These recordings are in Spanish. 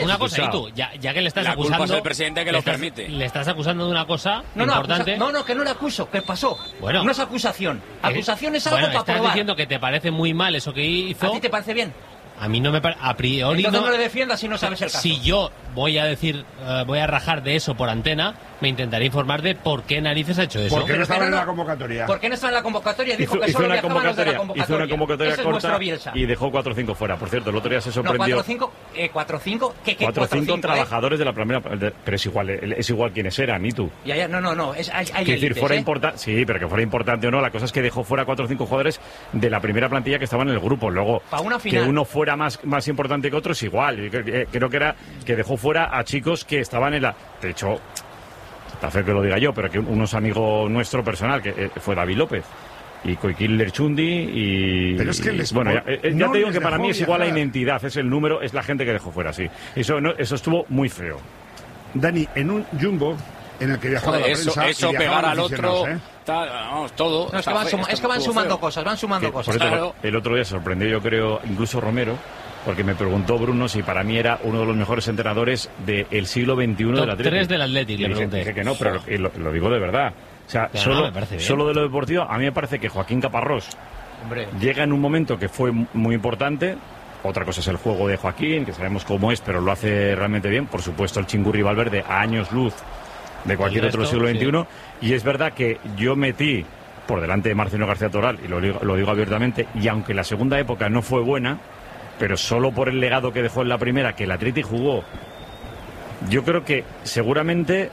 una cosa, y tú, ya que le estás acusando... La culpa es el presidente que lo permite. Le estás acusando de una cosa importante... No, que no le acuso, que pasó. Bueno. No es acusación. Acusación es algo para estás probar. diciendo que te parece muy mal eso que hizo... ¿A ti te parece bien? A mí no me parece... A priori Entonces no le defiendas si no sabes el caso. Si yo voy a decir, voy a rajar de eso por antena, me intentaré informar de por qué narices ha hecho eso. ¿Por qué no estaba en la convocatoria? ¿Por qué no estaba en la convocatoria? Dijo que hizo solo una viajaban los de la convocatoria, hizo una convocatoria Ese corta es Bielsa. y dejó 4 o 5 fuera. Por cierto, el otro día se sorprendió. No, 4 o 5, ¿qué 4 o 5 trabajadores de la primera... Pero es igual quiénes eran, ¿y tú? Ya, no. Hay decir, fuera importante, sí, pero que fuera importante o no, la cosa es que dejó fuera 4 o 5 jugadores de la primera plantilla que estaban en el grupo. Luego, para una final, que uno fuera más importante que otro es igual. Creo que era que dejó fuera a chicos que estaban en la... De hecho, está feo que lo diga yo, pero que unos amigos nuestro personal, que fue David López y Koikil Lerchundi y... Pero es que bueno, ya te digo que para mí es igual la identidad, es el número, es la gente que dejó fuera, sí. Eso estuvo muy feo. Dani, en un jumbo en el que viajaba la prensa... Eso pegar al otro... Vamos, todo. No, es que van sumando cosas, Por eso, el otro día sorprendió, yo creo, incluso Romero, porque me preguntó Bruno si para mí era uno de los mejores entrenadores del siglo XXI del Atlético. 3 del Atlético, le pregunté. Dije que no, pero lo digo de verdad. O sea, solo de lo deportivo, a mí me parece que Joaquín Caparrós llega en un momento que fue muy importante. Otra cosa es el juego de Joaquín, que sabemos cómo es, pero lo hace realmente bien. Por supuesto, el Chingurri Valverde a años luz de cualquier otro siglo XXI. Y es verdad que yo metí por delante de Marcelino García Toral, y lo digo abiertamente, y aunque la segunda época no fue buena, pero solo por el legado que dejó en la primera, que el Atleti jugó, yo creo que seguramente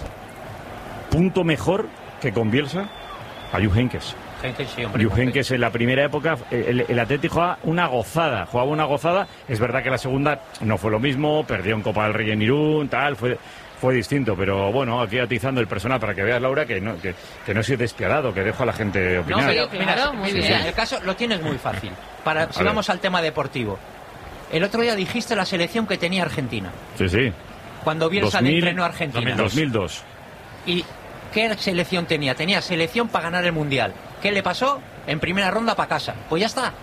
punto mejor que con Bielsa a Jupp Heynckes. Jupp Heynckes en la primera época, el Atleti jugaba una gozada. Es verdad que la segunda no fue lo mismo, perdió en Copa del Rey en Irún, fue distinto, pero bueno, aquí atizando el personal para que veas, Laura, que no soy despiadado, que dejo a la gente opinar. No, pero, claro, muy bien. El caso lo tienes muy fácil. Si vamos al tema deportivo. El otro día dijiste la selección que tenía Argentina. Sí. Cuando Bielsa le entrenó a Argentina. 2002. ¿Y qué selección tenía? Tenía selección para ganar el Mundial. ¿Qué le pasó? En primera ronda para casa. Pues ya está.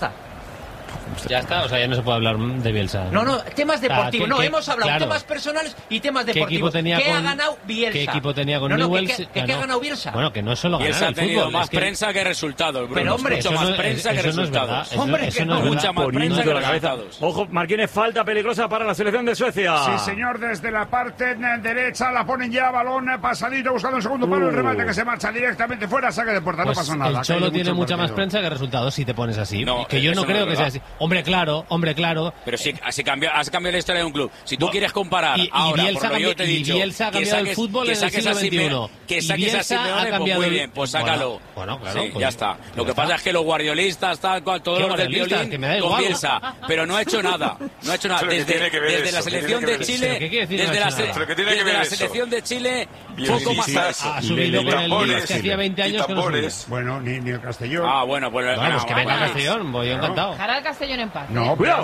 Ya está, o sea, ya no se puede hablar de Bielsa. No, temas deportivos. Hemos hablado temas personales y temas deportivos. ¿Qué ha ganado Bielsa? ¿Qué equipo tenía con Newell's? ¿Qué ha ganado Bielsa? Bueno, que no es solo ganar Bielsa el fútbol. ha tenido más prensa que resultados, Bruno. Pero, hombre, mucho más prensa que resultados. Hombre, eso no es mucha más prensa que resultados. Ojo, Marquínez, falta peligrosa para la selección de Suecia. Sí, señor, desde la parte derecha la ponen ya, balón pasadito, buscando el segundo palo, el remate que se marcha directamente fuera, saque de puerta, pues no pasa nada. El Cholo tiene mucha más prensa que resultados si te pones así. No, que yo no creo que sea así. Hombre, claro. Pero si has cambiado la historia de un club. Si tú quieres comparar ahora, Bielsa por lo yo te he dicho, Bielsa ha cambiado el fútbol en el siglo XXI. Que saques a Simeone, pues muy bien, pues sácalo. Bueno, claro. Sí, ya está. Lo que pasa es que los guardiolistas, todos los del violín, con Bielsa, pero no ha hecho nada. Desde la selección de Chile, desde la selección de Chile, poco más. Ha subido con el Lille, que hacía 20 años que no subía. Bueno, ni el Castellón. Bueno, pues que venga Castellón, voy encantado. Dejará el Castellón en paz. No, cuidado.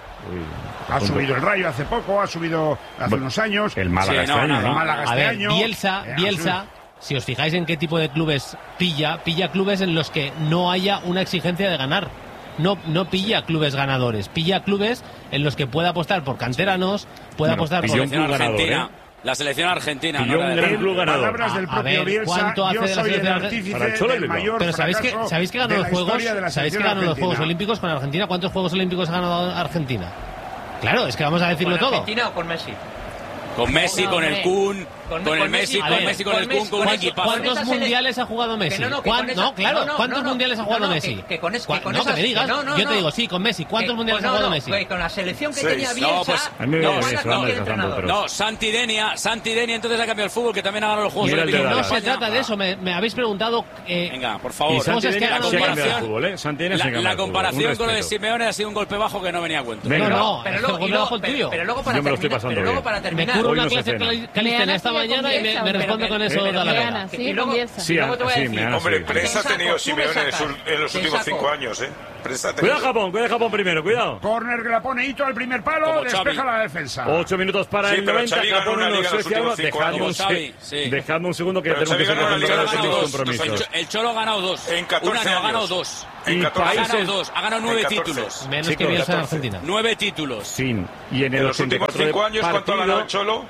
Ha subido el Rayo hace poco, ha subido hace unos años. El Málaga este año, ¿no? A ver, Bielsa, si os fijáis en qué tipo de clubes pilla clubes en los que no haya una exigencia de ganar. No pilla clubes ganadores, pilla clubes en los que pueda apostar por canteranos, puede apostar por selección argentina. La selección argentina, no un gran club ganador. Palabras del propio Bielsa, ¿cuánto hace yo de la soy el selección artífice del mayor Pero ¿sabéis que ganó los Juegos? ¿Sabéis que ganó los Juegos Olímpicos con Argentina? ¿Cuántos Juegos Olímpicos ha ganado Argentina? Claro, es que vamos a decirlo todo. ¿Con Argentina o con Messi? Con Messi, con el Kun, con el Messi, con el Kun, con un equipazo. ¿Cuántos mundiales ha jugado Messi? ¿Cuántos mundiales ha jugado Messi? Que me digas. Yo te digo, sí, con Messi. ¿Cuántos mundiales ha jugado Messi? Con la selección que tenía Bielsa. No, Santidenia, entonces ha cambiado el fútbol, que también ha ganado los Juegos Olímpicos. No se trata de eso, me habéis preguntado. Venga, por favor. La comparación con lo de Simeone ha sido un golpe bajo que no venía a cuento. No, pero luego para terminar. Una clase Calistenia esta mañana y me responde con eso Talavera. Y luego te voy a decir, hombre, prensa ha tenido Simeone en los últimos 5 años, Cuidado Japón primero, cuidado. Córner que la pone Ito al primer palo, despeja la defensa. 8 minutos para el 90, Japón 1, Suecia 1. Dejando un segundo que tenemos que ser los compromisos. El Cholo ha ganado 2. En 14 ha ganado 2. Ha ganado 9 títulos. Menos que Bielsa en Argentina. 9 títulos. Sí. Y en los últimos 5 años, ¿cuánto ha ganado el Cholo?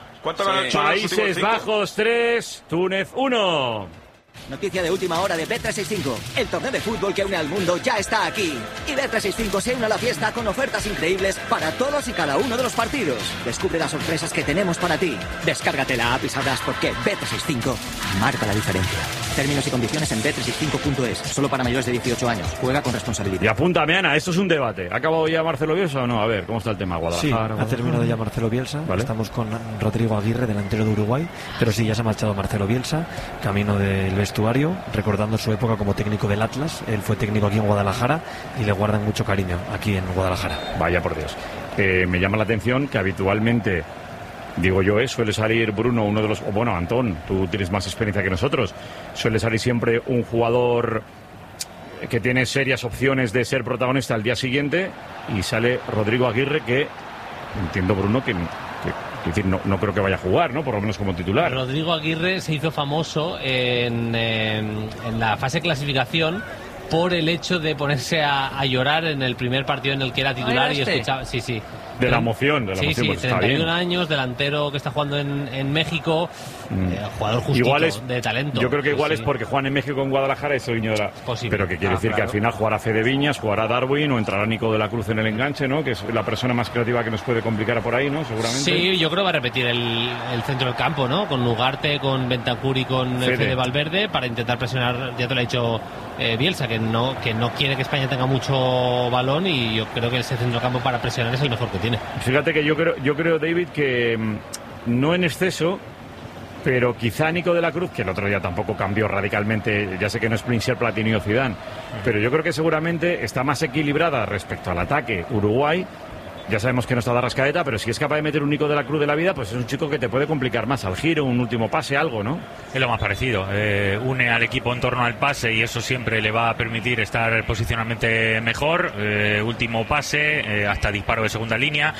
Países Bajos 3, Túnez 1. Noticia de última hora de Bet365. El torneo de fútbol que une al mundo ya está aquí. Y Bet365 se une a la fiesta con ofertas increíbles para todos y cada uno de los partidos. Descubre las sorpresas que tenemos para ti. Descárgate la app y sabrás por qué Bet365 marca la diferencia. Términos y condiciones en bet365.es. Solo para mayores de 18 años. Juega con responsabilidad. Y apúntame, Ana, esto es un debate. ¿Ha acabado ya Marcelo Bielsa o no? A ver, ¿cómo está el tema? Guadalajara. Sí, ha terminado ya Marcelo Bielsa. ¿Vale? Estamos con Rodrigo Aguirre, delantero de Uruguay. Pero sí, ya se ha marchado Marcelo Bielsa, camino del vestuario, recordando su época como técnico del Atlas. Él fue técnico aquí en Guadalajara y le guardan mucho cariño aquí en Guadalajara. Vaya por Dios. Me llama la atención que habitualmente, digo yo, suele salir Bruno, uno de los... O bueno, Antón, tú tienes más experiencia que nosotros. Suele salir siempre un jugador que tiene serias opciones de ser protagonista al día siguiente, y sale Rodrigo Aguirre, que entiendo, Bruno, que decir, no creo que vaya a jugar, ¿no? Por lo menos como titular. Rodrigo Aguirre se hizo famoso en la fase de clasificación por el hecho de ponerse a llorar en el primer partido en el que era titular y escuchaba... Sí. De la emoción, pues 31 años, delantero que está jugando en México, jugador justito, de talento. Yo creo que igual es porque juegan en México, en Guadalajara, y soy de la... Pero que quiere decir que al final jugará Fede Viñas, jugará Darwin, o entrará Nico de la Cruz en el enganche, ¿no? Que es la persona más creativa que nos puede complicar por ahí, ¿no? Seguramente. Sí, yo creo que va a repetir el centro del campo, ¿no? Con Ugarte, con Bentancur y con Fede Valverde, para intentar presionar, ya te lo ha dicho Bielsa, que no quiere que España tenga mucho balón, y yo creo que ese centro del campo para presionar es el mejor que tiene. Fíjate que yo creo, David, que no en exceso, pero quizá Nico de la Cruz, que el otro día tampoco cambió radicalmente, ya sé que no es Prince, Platini o Zidane, pero yo creo que seguramente está más equilibrada respecto al ataque Uruguay. Ya sabemos que no está de rascaeta, pero si es capaz de meter un Nico de la Cruz de la vida, pues es un chico que te puede complicar más al giro, un último pase, algo, ¿no? Es lo más parecido. Une al equipo en torno al pase, y eso siempre le va a permitir estar posicionalmente mejor. Último pase, hasta disparo de segunda línea.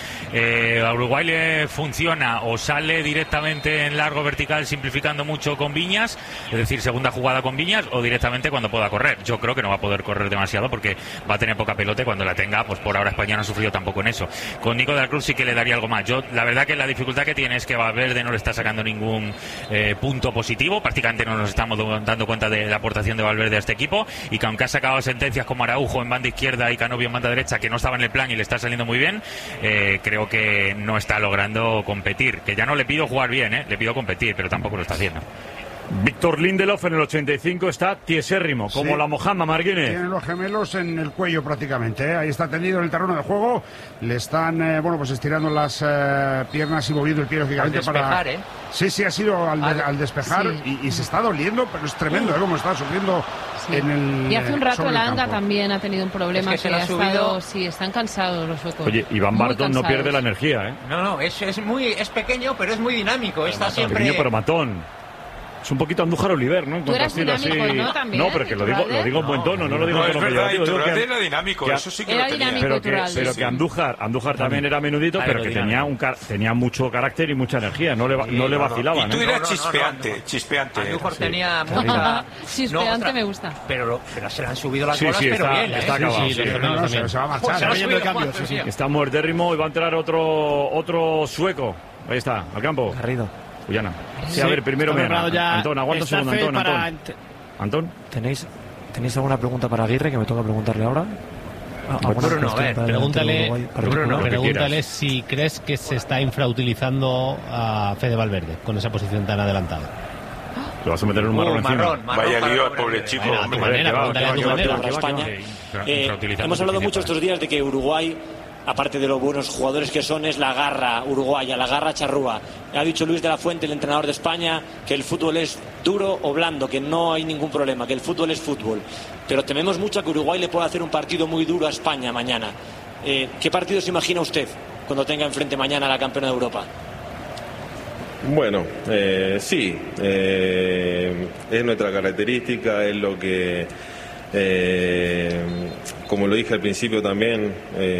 A Uruguay le funciona o sale directamente en largo vertical, simplificando mucho con Viñas, es decir, segunda jugada con Viñas, o directamente cuando pueda correr. Yo creo que no va a poder correr demasiado porque va a tener poca pelota, y cuando la tenga, pues por ahora España no ha sufrido tampoco en eso. Con Nico de la Cruz sí que le daría algo más. Yo, la verdad que la dificultad que tiene es que Valverde no le está sacando ningún punto positivo. Prácticamente no nos estamos dando cuenta de la aportación de Valverde a este equipo, y que aunque ha sacado sentencias como Araujo en banda izquierda y Canovio en banda derecha, que no estaba en el plan y le está saliendo muy bien, creo que no está logrando competir. Que ya no le pido jugar bien, le pido competir, pero tampoco lo está haciendo. Víctor Lindelof en el 85 está tiesérrimo, como la Mojama, Marguine. Tiene los gemelos en el cuello prácticamente, Ahí está tendido en el terreno de juego. Le están, pues estirando las piernas y moviendo el pie lógicamente para... Sí, ha sido al despejar, y se está doliendo, pero es tremendo, como está sufriendo en el... Y hace un rato la Anga también ha tenido un problema, que ha estado... Sí, están cansados los suecos. Oye, Iván Barton no pierde la energía, No, es pequeño, pero es muy dinámico. Está siempre... Pequeño pero matón. Es un poquito Andújar Oliver, ¿no? Tú eras dinámico, así... ¿no? También, no, pero que lo digo en buen tono, no lo digo en tono peyorativo. Era dinámico, eso sí que lo tenía. Pero que Andújar también era menudito, pero que tenía mucho carácter y mucha energía, no le vacilaba. Y tú eras chispeante. Andújar tenía mucha... Chispeante me gusta. Pero se le han subido las bolas, pero bien. Está acabado. Se va a marchar. Se va yendo de cambio, sí. Está muertérrimo, y va a entrar otro sueco. Ahí está, al campo. Garrido. Uyana. Sí, a ver, primero Antón, aguanta un segundo, Antón. ¿Tenéis alguna pregunta para Aguirre, que me toca preguntarle ahora? Pregúntale si crees que se está infrautilizando a Fede Valverde con esa posición tan adelantada. Lo vas a meter en un marrón. Vaya lío, pobre chico. Hemos hablado mucho estos días de que Uruguay, aparte de los buenos jugadores que son, es la garra uruguaya, la garra charrúa. Ha dicho Luis de la Fuente, el entrenador de España, que el fútbol es duro o blando, que no hay ningún problema, que el fútbol es fútbol. Pero tememos mucho que Uruguay le pueda hacer un partido muy duro a España mañana. ¿Qué partido se imagina usted cuando tenga enfrente mañana a la campeona de Europa? Bueno, sí, es nuestra característica, es lo que como lo dije al principio también,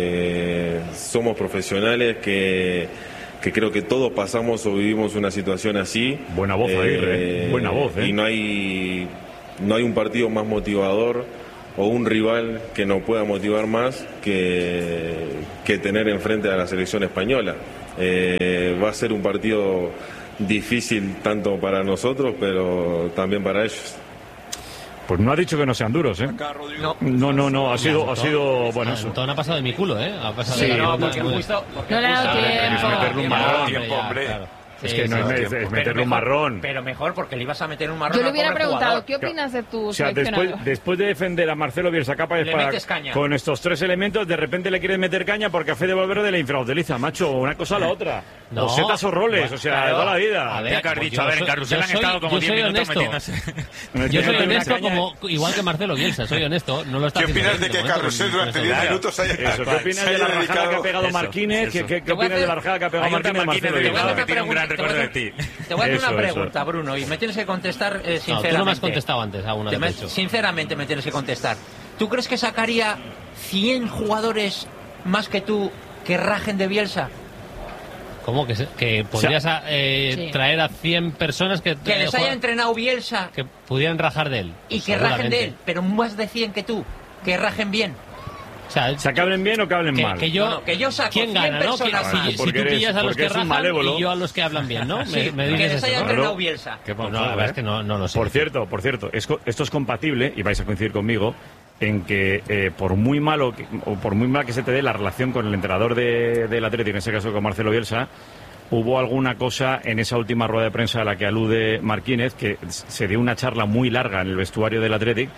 somos profesionales que creo que todos pasamos o vivimos una situación así. Buena voz, Aguirre. Buena voz, Y no hay un partido más motivador o un rival que nos pueda motivar más que tener enfrente a la selección española. Va a ser un partido difícil tanto para nosotros, pero también para ellos. Pues no ha dicho que no sean duros, ¿eh? No, ha sido bueno, eso. Todo no ha pasado de mi culo, ¿eh? Ha pasado porque justo no le ha dado tiempo. Es que no es meterle un marrón. Pero mejor, porque le ibas a meter un marrón. Yo le hubiera preguntado, ¿qué opinas de tu seleccionador? Después de defender a Marcelo Bielsa capa con estos 3 elementos, de repente le quieres meter caña porque a Fede Valverde le infrautiliza, macho, una cosa a la otra. No. O setas o roles, o sea, toda la vida. A ver, que has dicho, en Carrusel han estado como 10 minutos metiéndose. Yo soy honesto, igual que Marcelo Bielsa, soy honesto. No lo está. ¿Qué opinas de que Carrusel durante 10 minutos haya ¿Qué opinas de la rajada que ha pegado Marquínez? ¿Qué opinas de la rajada que ha pegado Marquínez? Tiene un gran recuerdo de ti. Te voy a hacer una pregunta, Bruno, y me tienes que contestar sinceramente. Tú no me has contestado antes a una vez. Sinceramente me tienes que contestar. ¿Tú crees que sacaría 100 jugadores más que tú que rajen de Bielsa? ¿Cómo? ¿Que podrías traer a 100 personas que les haya entrenado Bielsa? Que pudieran rajar de él. Y que rajen de él, pero más de 100 que tú, que rajen bien. O sea, que hablen bien o que hablen mal. Que yo saco ¿quién gana, no? Si tú pillas a los que rajan y yo a los que hablan bien, ¿no? Sí, me dices que les haya entrenado Bielsa. No, la verdad es que no lo sé. Por cierto, esto es compatible, y vais a coincidir conmigo, en que por muy mal que se te dé la relación con el entrenador del Atlético, en ese caso con Marcelo Bielsa, hubo alguna cosa en esa última rueda de prensa a la que alude Marquínez, que se dio una charla muy larga en el vestuario del Atlético,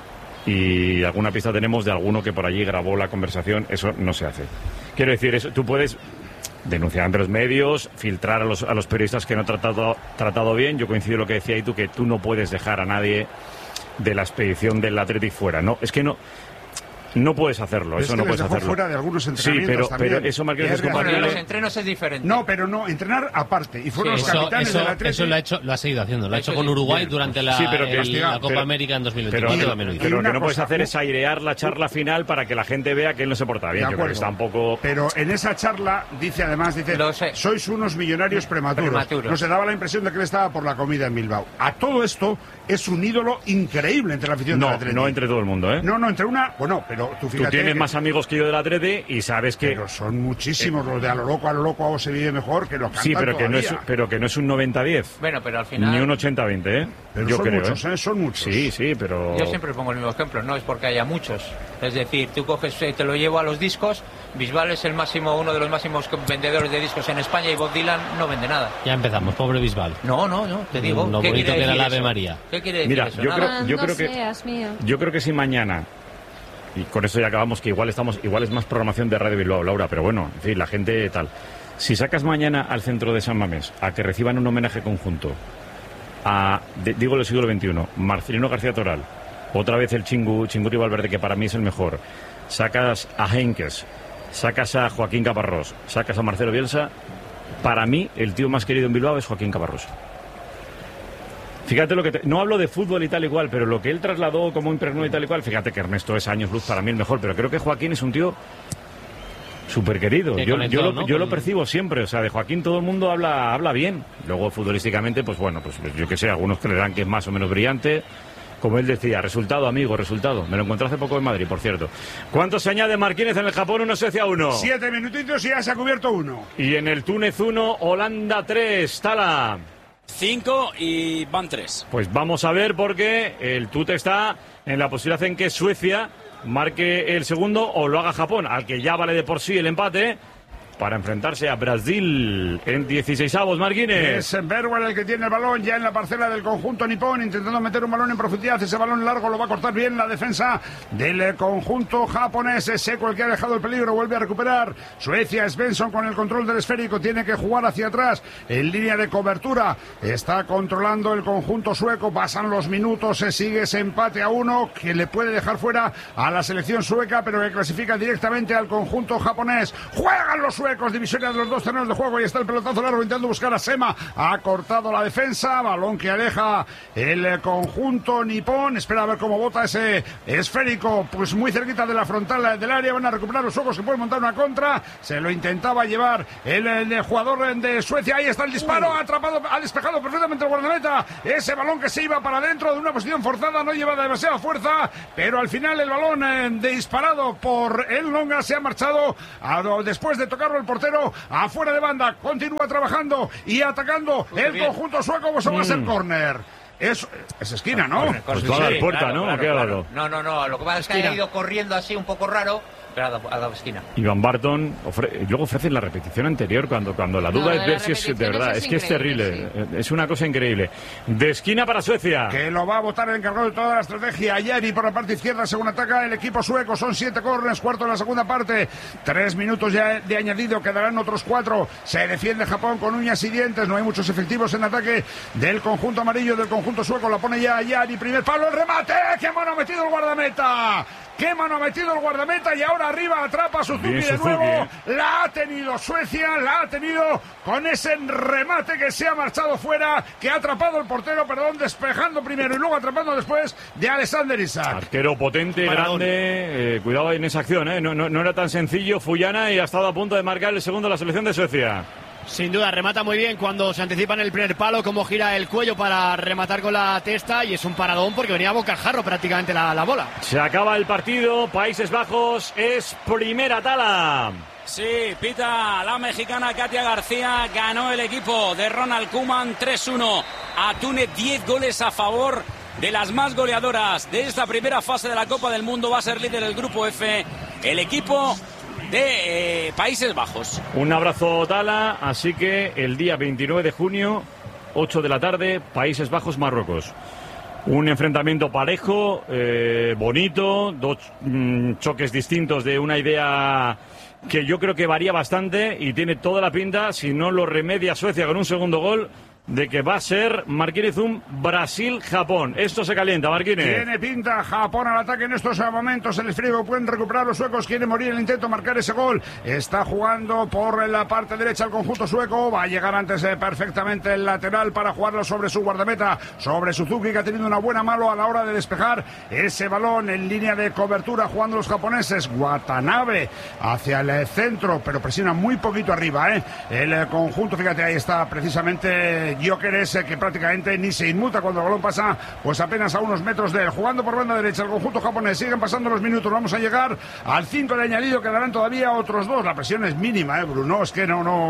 y alguna pista tenemos de alguno que por allí grabó la conversación. Eso no se hace. Quiero decir, eso, tú puedes denunciar ante los medios, filtrar a los periodistas que no han tratado bien. Yo coincido en lo que decía y tú, que tú no puedes dejar a nadie de la expedición del Athletic fuera. No, es que no puedes hacerlo, eso no puedes hacerlo. Fuera de algunos entrenamientos pero eso, Marqués, es compatible. Los entrenos es diferente. No, pero no, entrenar aparte. Y fueron los capitanes del Atlético. Eso lo ha seguido haciendo. Lo ha hecho con Uruguay durante la Copa América en 2024. Pero lo que no puedes hacer es airear la charla final para que la gente vea que él no se porta bien. Yo creo que está un poco... Pero en esa charla dice, sois unos millonarios prematuros. No se daba la impresión de que él estaba por la comida en Bilbao. A todo esto es un ídolo increíble entre la afición del Atlético. No entre todo el mundo, ¿eh? No, entre una... Bueno, pero tú fíjate... Tú tienes más amigos que yo del Atleti y sabes que... Pero son muchísimos, los de a lo loco se vive mejor, que lo cantan. Sí, pero que no es un 90-10. Bueno, pero al final... Ni un 80-20, ¿eh? Pero yo son creo, muchos, son muchos. Sí, pero... Yo siempre pongo el mismo ejemplo, no es porque haya muchos. Es decir, tú coges, te lo llevo a los discos, Bisbal es uno de los máximos vendedores de discos en España y Bob Dylan no vende nada. Ya empezamos, pobre Bisbal. No, te digo. Lo bonito que era el Ave María. ¿Qué quiere decir eso? Yo creo que si mañana... Y con esto ya acabamos, que igual es más programación de Radio Bilbao, Laura, pero bueno, en fin, la gente tal. Si sacas mañana al centro de San Mamés a que reciban un homenaje conjunto digo del siglo XXI, Marcelino García Toral, otra vez el Chinguri Valverde, que para mí es el mejor, sacas a Heinkes, sacas a Joaquín Caparrós, sacas a Marcelo Bielsa, para mí el tío más querido en Bilbao es Joaquín Caparrós. Fíjate no hablo de fútbol y tal igual, pero lo que él trasladó como impregnó y tal y cual, fíjate que Ernesto es años luz para mí el mejor, pero creo que Joaquín es un tío súper querido. Yo lo percibo siempre, o sea, de Joaquín todo el mundo habla bien. Luego futbolísticamente, pues bueno, pues yo qué sé, algunos creerán que es más o menos brillante. Como él decía, resultado, amigo, resultado. Me lo encontré hace poco en Madrid, por cierto. ¿Cuánto se añade Marquínez en el Japón? 1 Suecia 1. 7 minutitos y ya se ha cubierto 1. Y en el Túnez 1, Holanda 3. Tala. 5 y van 3. Pues vamos a ver, porque el Tute está en la posibilidad en que Suecia marque el segundo o lo haga Japón, al que ya vale de por sí el empate, para enfrentarse a Brasil en 16avos, Marquínez. Es Berwell el que tiene el balón ya en la parcela del conjunto nipón, intentando meter un balón en profundidad. Ese balón largo lo va a cortar bien la defensa del conjunto japonés. Es Seco el que ha dejado el peligro, vuelve a recuperar Suecia. Svensson con el control del esférico, tiene que jugar hacia atrás en línea de cobertura. Está controlando el conjunto sueco, pasan los minutos, se sigue ese empate a 1 que le puede dejar fuera a la selección sueca, pero que clasifica directamente al conjunto japonés. Juegan los suecos suecos, divisoria de los dos terrenos de juego. Y está el pelotazo largo intentando buscar a Sema. Ha cortado la defensa, balón que aleja el conjunto nipón. Espera a ver cómo bota ese esférico, pues muy cerquita de la frontal del área. Van a recuperar los suecos que pueden montar una contra. Se lo intentaba llevar el jugador de Suecia. Ahí está el disparo, ha atrapado, ha despejado perfectamente el guardameta. Ese balón que se iba para adentro de una posición forzada, no lleva demasiada fuerza, pero al final el balón disparado por el Longa se ha marchado después de tocarlo el portero afuera de banda. Continúa trabajando y atacando el conjunto sueco, pues va a ser córner. Es esquina, ¿no? Pues va a dar puerta, ¿no? Claro. No, lo que pasa es que ha ido corriendo así un poco raro, pero ha dado esquina. Iván Barton luego ofrecen la repetición anterior cuando la duda es ver si es de verdad. Es que es terrible, sí. Es una cosa increíble. De esquina para Suecia. Que lo va a botar el encargado de toda la estrategia. Ayari por la parte izquierda, según ataca el equipo sueco. Son 7 córneres, cuarto en la segunda parte. 3 minutos ya de añadido, quedarán otros 4. Se defiende Japón con uñas y dientes. No hay muchos efectivos en ataque del conjunto amarillo, del conjunto sueco. La pone ya Ayari, primer palo, el remate. ¡Qué mano ha metido el guardameta! ¡Qué mano ha metido el guardameta! Y ahora arriba atrapa a Suzuki de nuevo. La ha tenido Suecia, la ha tenido con ese remate que se ha marchado fuera, que ha atrapado el portero, despejando primero y luego atrapando después de Alexander Isak. Arquero potente, grande, cuidado en esa acción, no era tan sencillo. Fuyana y ha estado a punto de marcar el segundo de la selección de Suecia. Sin duda, remata muy bien cuando se anticipa en el primer palo, cómo gira el cuello para rematar con la testa, y es un paradón porque venía a bocajarro prácticamente la bola. Se acaba el partido, Países Bajos es primera tala. Sí, pita la mexicana Katia García, ganó el equipo de Ronald Koeman 3-1 a Túnez, 10 goles a favor de las más goleadoras de esta primera fase de la Copa del Mundo. Va a ser líder del grupo F, el equipo de Países Bajos. Un abrazo, Tala. Así que el día 29 de junio, 8 de la tarde, Países Bajos, Marruecos. Un enfrentamiento parejo, bonito, dos choques distintos de una idea que yo creo que varía bastante y tiene toda la pinta, si no lo remedia Suecia con un segundo gol, de que va a ser, Marquínez, un Brasil-Japón. Esto se calienta, Marquínez. Tiene pinta Japón al ataque en estos momentos. El esférico pueden recuperar los suecos. Quiere morir el intento de marcar ese gol. Está jugando por la parte derecha el conjunto sueco. Va a llegar antes perfectamente el lateral para jugarlo sobre su guardameta, sobre Suzuki, que ha tenido una buena mano a la hora de despejar ese balón en línea de cobertura, jugando los japoneses. Watanabe hacia el centro, pero presiona muy poquito arriba, el conjunto, fíjate, ahí está precisamente Gyökeres, que prácticamente ni se inmuta cuando el balón pasa pues apenas a unos metros de él. Jugando por banda derecha el conjunto japonés. Siguen pasando los minutos, vamos a llegar al 5 de añadido, quedarán todavía otros 2. La presión es mínima, Bruno, es que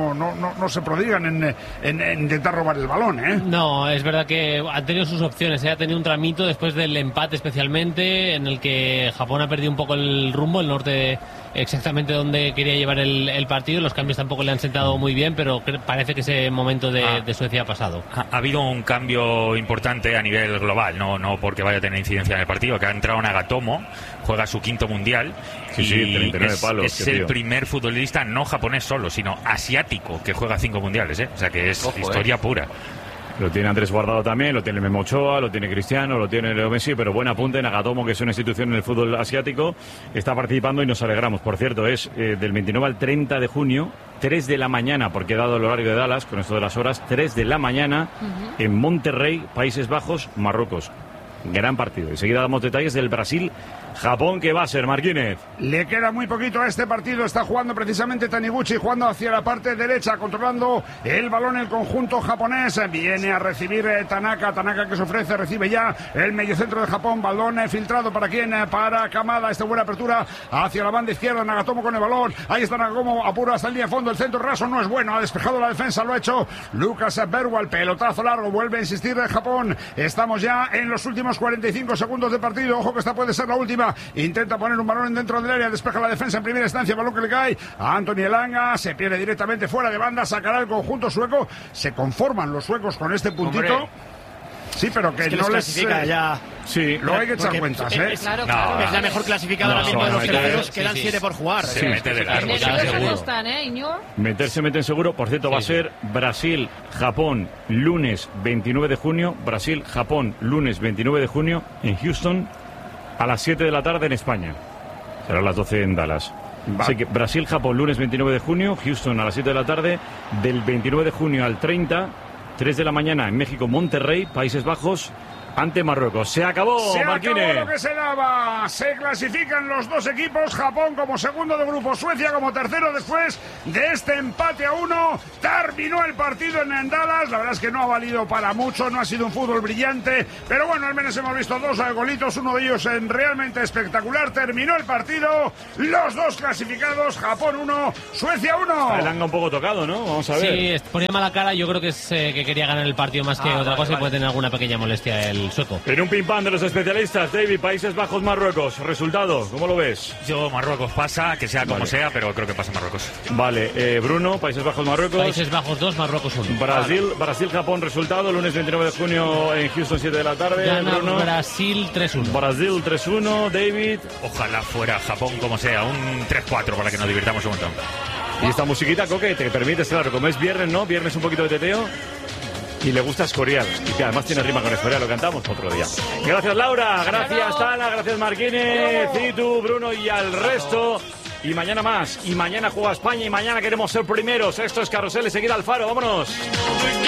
no se prodigan en intentar robar el balón, No, es verdad que han tenido sus opciones, ha tenido un tramito después del empate, especialmente en el que Japón ha perdido un poco el rumbo, el norte exactamente donde quería llevar el partido. Los cambios tampoco le han sentado muy bien, pero parece que ese momento de Suecia ha pasado. Ha habido un cambio importante a nivel global, no porque vaya a tener incidencia en el partido, que ha entrado Nagatomo, juega su 5º mundial, y 39 palos, es el primer futbolista no japonés solo, sino asiático que juega 5 mundiales, o sea que es historia pura. Lo tiene Andrés Guardado también, lo tiene Memo Ochoa, lo tiene Cristiano, lo tiene Leo Messi, pero buen apunte. Nagatomo, que es una institución en el fútbol asiático, está participando y nos alegramos. Por cierto, es del 29 al 30 de junio, 3 de la mañana, porque he dado el horario de Dallas, con esto de las horas, 3 de la mañana, en Monterrey, Países Bajos, Marruecos. Gran partido. Enseguida damos detalles del Brasil-Japón, que va a ser, Marquínez. Le queda muy poquito a este partido. Está jugando precisamente Taniguchi, jugando hacia la parte derecha, controlando el balón el conjunto japonés. Viene a recibir Tanaka que se ofrece, recibe ya el mediocentro de Japón. Balón filtrado para quién, para Kamada. Esta buena apertura hacia la banda izquierda. Nagatomo con el balón. Ahí está Nagatomo, apuro hasta el línea de fondo. El centro raso no es bueno. Ha despejado la defensa, lo ha hecho Lucas Berwal. Pelotazo largo, vuelve a insistir Japón. Estamos ya en los últimos 45 segundos de partido. Ojo que esta puede ser la última. Intenta poner un balón dentro del área, despeja la defensa en primera instancia, balón que le cae a Anthony Elanga, se pierde directamente fuera de banda, sacará el conjunto sueco. Se conforman los suecos con este puntito. Hombre. Sí, pero que no les clasifica ya. Sí, lo hay que echar cuentas, Claro. Es la mejor clasificada ahora mismo de los terceros, quedan 7 por jugar. Se mete de largo, seguro. Meten seguro. Por cierto, va a ser Brasil-Japón lunes 29 de junio. Brasil-Japón lunes 29 de junio en Houston a las 7 de la tarde en España. Será a las 12 en Dallas. Así que Brasil-Japón, lunes 29 de junio, Houston a las 7 de la tarde. Del 29 de junio al 30, 3 de la mañana en México, Monterrey, Países Bajos, ante Marruecos. Se acabó, Marquine. Se acabó lo que se daba. Se clasifican los dos equipos. Japón como segundo de grupo, Suecia como tercero después de este empate a 1. Terminó el partido en Dallas. La verdad es que no ha valido para mucho. No ha sido un fútbol brillante. Pero bueno, al menos hemos visto dos golitos. Uno de ellos realmente espectacular. Terminó el partido. Los dos clasificados. Japón 1, Suecia 1. El anga un poco tocado, ¿no? Vamos a ver. Sí, ponía mala cara. Yo creo que es que quería ganar el partido más que otra cosa. Y puede tener alguna pequeña molestia el sueco. En un pim-pam de los especialistas, David, Países Bajos, Marruecos. Resultado, ¿cómo lo ves? Yo, Marruecos pasa, que sea como sea, pero creo que pasa Marruecos. Vale, Bruno, Países Bajos, Marruecos. Países Bajos 2, Marruecos 1. Brasil, Japón, resultado, lunes 29 de junio en Houston, 7 de la tarde. Gana Bruno. Brasil 3-1. Brasil 3-1, David. Ojalá fuera Japón como sea, un 3-4 para que nos divirtamos un montón. Y esta musiquita, Coque, te permites, claro, como es viernes, ¿no? Viernes un poquito de teteo. Y le gusta Escorial, y que además tiene rima con Escorial, lo cantamos otro día. Gracias, Laura, gracias, Tana, gracias, Marquine, Citu, Bruno y al resto. Y mañana más, y mañana juega España, y mañana queremos ser primeros. Esto es Carrusel y seguir al Faro, vámonos.